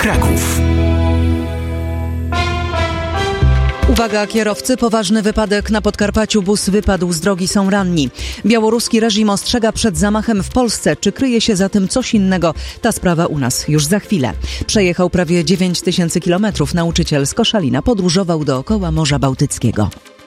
Kraków. Uwaga kierowcy, poważny wypadek na Podkarpaciu. Bus wypadł z drogi, są ranni. Białoruski reżim ostrzega przed zamachem w Polsce. Czy kryje się za tym coś innego? Ta sprawa u nas już za chwilę. Przejechał prawie 9000 kilometrów. Nauczyciel z Koszalina podróżował dookoła Morza Bałtyckiego.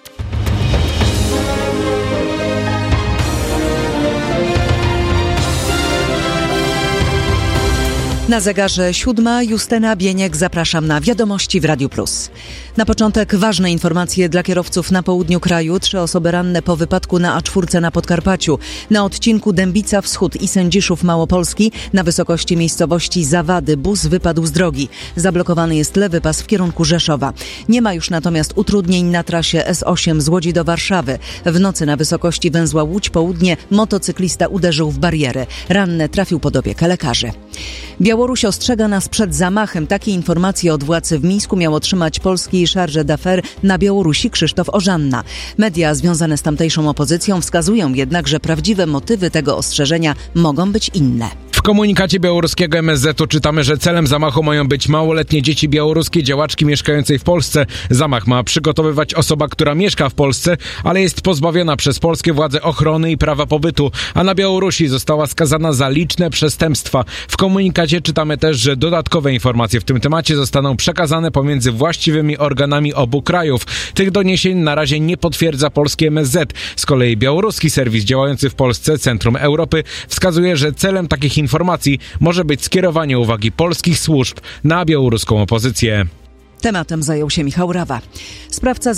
Na zegarze 7. Justyna Bieniek, zapraszam na Wiadomości w Radiu Plus. Na początek ważne informacje dla kierowców na południu kraju. 3 osoby ranne po wypadku na A4 na Podkarpaciu. Na odcinku Dębica Wschód i Sędziszów Małopolski na wysokości miejscowości Zawady bus wypadł z drogi. Zablokowany jest lewy pas w kierunku Rzeszowa. Nie ma już natomiast utrudnień na trasie S8 z Łodzi do Warszawy. W nocy na wysokości węzła Łódź Południe motocyklista uderzył w barierę. Ranny trafił pod opiekę lekarzy. Białoruś ostrzega nas przed zamachem. Takie informacje od władz w Mińsku miał otrzymać polski chargé d'affaires na Białorusi Krzysztof Ożanna. Media związane z tamtejszą opozycją wskazują jednak, że prawdziwe motywy tego ostrzeżenia mogą być inne. W komunikacie białoruskiego MSZ-u czytamy, że celem zamachu mają być małoletnie dzieci białoruskie działaczki mieszkającej w Polsce. Zamach ma przygotowywać osoba, która mieszka w Polsce, ale jest pozbawiona przez polskie władze ochrony i prawa pobytu, a na Białorusi została skazana za liczne przestępstwa. W komunikacie czytamy też, że dodatkowe informacje w tym temacie zostaną przekazane pomiędzy właściwymi organami obu krajów. Tych doniesień na razie nie potwierdza polski MSZ. Z kolei białoruski serwis działający w Polsce, Centrum Europy, wskazuje, że celem takich informacji może być skierowanie uwagi polskich służb na białoruską opozycję. Tematem zajął się Michał Rawa. Sprawca